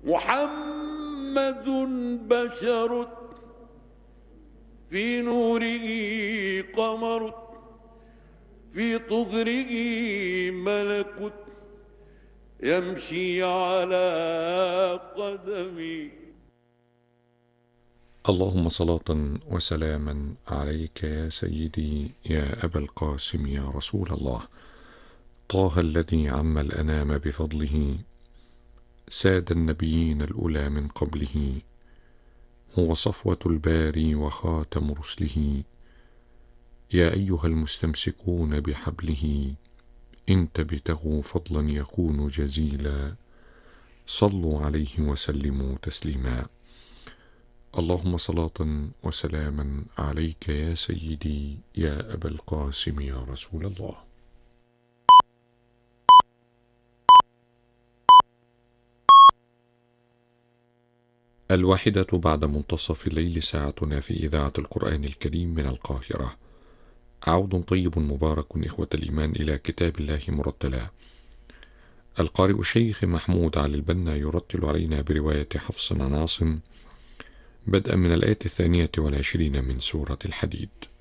محمد بشر في نوره قمر في طهره ملك يمشي على قدمي. اللهم صلاة وسلاما عليك يا سيدي يا أبا القاسم يا رسول الله. طه الذي عم الأنام بفضله، ساد النبيين الأولى من قبله، هو صفوة الباري وخاتم رسله. يا أيها المستمسكون بحبله، إن تبتغوا فضلا يكون جزيلا، صلوا عليه وسلموا تسليما. اللهم صلاة وسلاما عليك يا سيدي يا أبا القاسم يا رسول الله. الواحدة بعد منتصف الليل، ساعتنا في إذاعة القرآن الكريم من القاهرة. عود طيب مبارك إخوة الإيمان إلى كتاب الله مرتلا. القارئ الشيخ محمود علي البنا يرتل علينا برواية حفص عن عاصم بدءا من الآية 22 من سورة الحديد.